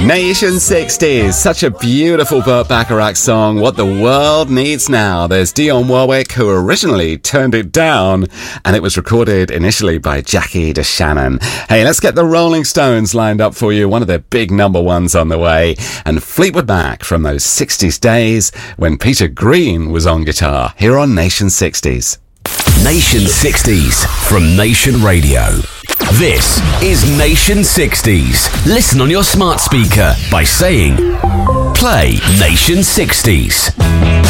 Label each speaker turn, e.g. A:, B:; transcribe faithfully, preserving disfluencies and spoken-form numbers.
A: Nation sixties, such a beautiful Burt Bacharach song, What the World Needs Now. There's Dionne Warwick, who originally turned it down, and it was recorded initially by Jackie DeShannon. Hey, let's get the Rolling Stones lined up for you, one of their big number ones on the way, and Fleetwood Mac from those sixties days when Peter Green was on guitar, here on Nation sixties.
B: Nation sixties from Nation Radio. This is Nation sixties. Listen on your smart speaker by saying, play Nation sixties.